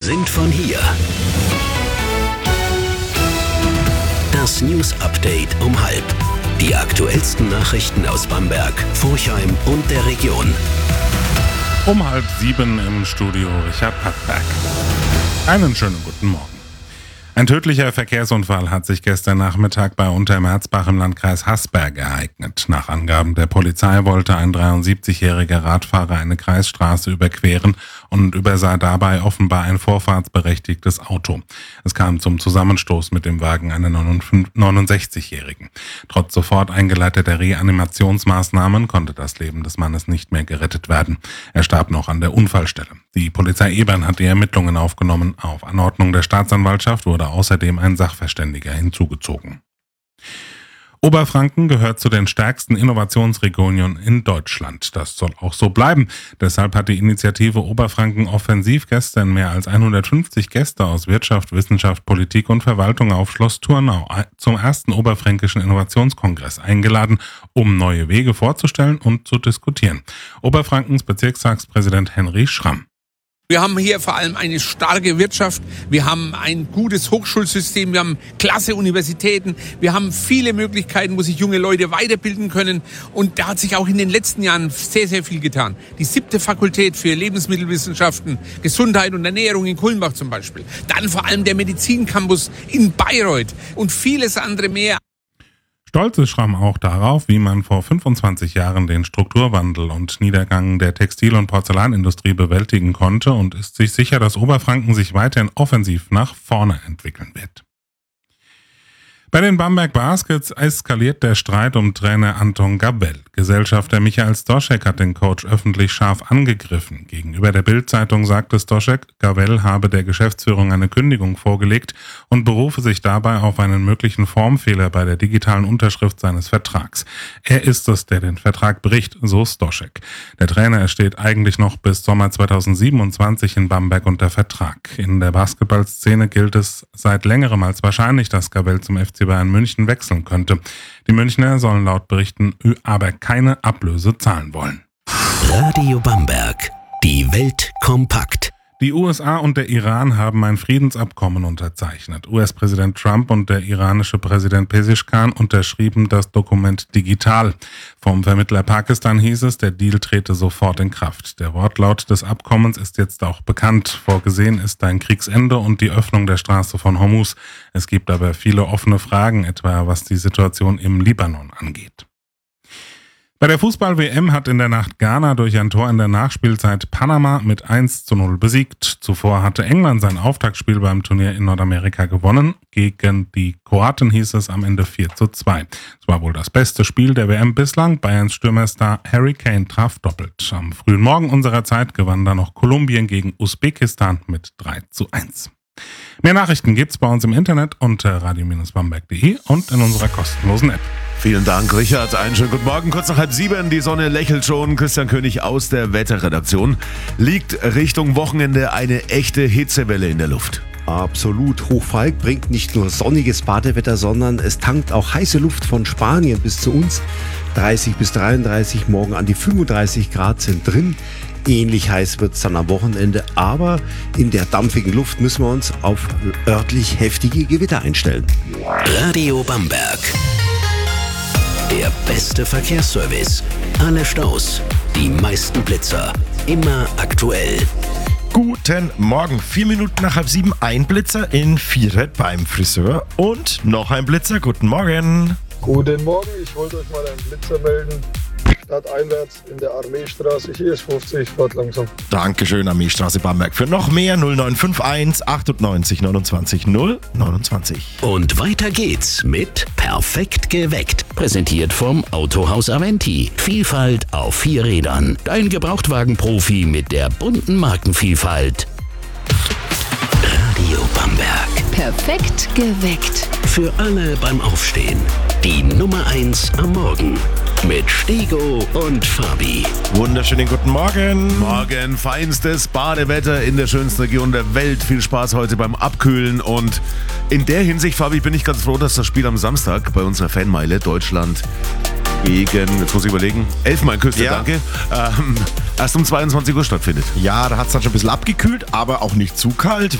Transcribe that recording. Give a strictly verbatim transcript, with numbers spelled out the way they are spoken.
sind von hier. Das News Update um halb. Die aktuellsten Nachrichten aus Bamberg, Forchheim und der Region. Um halb sieben im Studio Richard Pattberg. Einen schönen guten Morgen. Ein tödlicher Verkehrsunfall hat sich gestern Nachmittag bei Untermerzbach im Landkreis Haßberg ereignet. Nach Angaben der Polizei wollte ein dreiundsiebzigjähriger Radfahrer eine Kreisstraße überqueren und übersah dabei offenbar ein vorfahrtsberechtigtes Auto. Es kam zum Zusammenstoß mit dem Wagen einer neunundsechzigjährigen. Trotz sofort eingeleiteter Reanimationsmaßnahmen konnte das Leben des Mannes nicht mehr gerettet werden. Er starb noch an der Unfallstelle. Die Polizei Ebern hat die Ermittlungen aufgenommen. Auf Anordnung der Staatsanwaltschaft wurde außerdem ein Sachverständiger hinzugezogen. Oberfranken gehört zu den stärksten Innovationsregionen in Deutschland. Das soll auch so bleiben. Deshalb hat die Initiative Oberfranken Offensiv gestern mehr als hundertfünfzig Gäste aus Wirtschaft, Wissenschaft, Politik und Verwaltung auf Schloss Thurnau zum ersten Oberfränkischen Innovationskongress eingeladen, um neue Wege vorzustellen und zu diskutieren. Oberfrankens Bezirkstagspräsident Henry Schramm. Wir haben hier vor allem eine starke Wirtschaft, wir haben ein gutes Hochschulsystem, wir haben klasse Universitäten, wir haben viele Möglichkeiten, wo sich junge Leute weiterbilden können, und da hat sich auch in den letzten Jahren sehr, sehr viel getan. Die siebte Fakultät für Lebensmittelwissenschaften, Gesundheit und Ernährung in Kulmbach zum Beispiel, dann vor allem der Medizincampus in Bayreuth und vieles andere mehr. Stolz ist Schramm auch darauf, wie man vor fünfundzwanzig Jahren den Strukturwandel und Niedergang der Textil- und Porzellanindustrie bewältigen konnte, und ist sich sicher, dass Oberfranken sich weiterhin offensiv nach vorne entwickeln wird. Bei den Bamberg Baskets eskaliert der Streit um Trainer Anton Gabell. Gesellschafter Michael Stoschek hat den Coach öffentlich scharf angegriffen. Gegenüber der Bild-Zeitung sagte Stoschek, Gabell habe der Geschäftsführung eine Kündigung vorgelegt und berufe sich dabei auf einen möglichen Formfehler bei der digitalen Unterschrift seines Vertrags. Er ist es, der den Vertrag bricht, so Stoschek. Der Trainer steht eigentlich noch bis Sommer zweitausendsiebenundzwanzig in Bamberg unter Vertrag. In der Basketballszene gilt es seit längerem als wahrscheinlich, dass Gabell zum F C Bayern München wechseln könnte. Die Münchner sollen laut Berichten aber keine Ablöse zahlen wollen. Radio Bamberg. Die Welt kompakt. Die U S A und der Iran haben ein Friedensabkommen unterzeichnet. U S-Präsident Trump und der iranische Präsident Pezeshkian unterschrieben das Dokument digital. Vom Vermittler Pakistan hieß es, der Deal trete sofort in Kraft. Der Wortlaut des Abkommens ist jetzt auch bekannt. Vorgesehen ist ein Kriegsende und die Öffnung der Straße von Hormuz. Es gibt aber viele offene Fragen, etwa was die Situation im Libanon angeht. Bei der Fußball-W M hat in der Nacht Ghana durch ein Tor in der Nachspielzeit Panama mit eins zu null besiegt. Zuvor hatte England sein Auftaktspiel beim Turnier in Nordamerika gewonnen. Gegen die Kroaten hieß es am Ende vier zu zwei. Es war wohl das beste Spiel der W M bislang. Bayerns Stürmerstar Harry Kane traf doppelt. Am frühen Morgen unserer Zeit gewann dann noch Kolumbien gegen Usbekistan mit drei zu eins. Mehr Nachrichten gibt's bei uns im Internet unter radio Bindestrich bamberg punkt de und in unserer kostenlosen App. Vielen Dank, Richard. Einen schönen guten Morgen. Kurz nach halb sieben, die Sonne lächelt schon. Christian König aus der Wetterredaktion. Liegt Richtung Wochenende eine echte Hitzewelle in der Luft? Absolut. Hochfalk bringt nicht nur sonniges Badewetter, sondern es tankt auch heiße Luft von Spanien bis zu uns. dreißig bis dreiunddreißig, morgen an die fünfunddreißig Grad sind drin. Ähnlich heiß wird es dann am Wochenende, aber in der dampfigen Luft müssen wir uns auf örtlich heftige Gewitter einstellen. Radio Bamberg. Der beste Verkehrsservice. Alle Staus, die meisten Blitzer. Immer aktuell. Guten Morgen. Vier Minuten nach halb sieben, ein Blitzer in Vierred beim Friseur und noch ein Blitzer. Guten Morgen. Guten Morgen, ich wollte euch mal einen Blitzer melden. Stadteinwärts in der Armeestraße, hier ist fünfzig, fahrt langsam. Dankeschön, Armeestraße Bamberg. Für noch mehr null neun fünf eins achtundneunzig neunundzwanzig null neunundzwanzig. Und weiter geht's mit Perfekt geweckt. Präsentiert vom Autohaus Aventi. Vielfalt auf vier Rädern. Dein Gebrauchtwagenprofi mit der bunten Markenvielfalt. Radio Bamberg. Perfekt geweckt. Für alle beim Aufstehen. Die Nummer eins am Morgen. Mit Stego und Fabi. Wunderschönen guten Morgen. Morgen, feinstes Badewetter in der schönsten Region der Welt. Viel Spaß heute beim Abkühlen. Und in der Hinsicht, Fabi, bin ich ganz froh, dass das Spiel am Samstag bei unserer Fanmeile Deutschland gegen, jetzt muss ich überlegen, Elfenbeinküste, ja. danke, ähm, erst um zweiundzwanzig Uhr stattfindet. Ja, da hat es dann schon ein bisschen abgekühlt, aber auch nicht zu kalt.